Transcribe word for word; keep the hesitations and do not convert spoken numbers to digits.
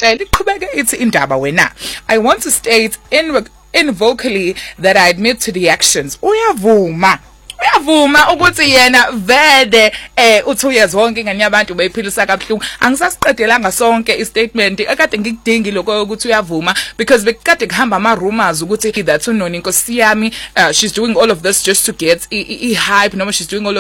ngiyacela iqhubeke ithi indaba wena. I want to state in in vocally that I admit to the actions. Uyavuma. Uyavuma ukuthi yena vele eh uthi uyezonke ingane yabantu beyiphilisa kabuhlungu. Angisasiqedelanga sonke istatement akade ngikudingi lokho ukuthi uyavuma because bekade kuhamba ama rumors ukuthi that uNoni Nkosi yami uh, she's doing all of this just to get i hype noma she's doing all of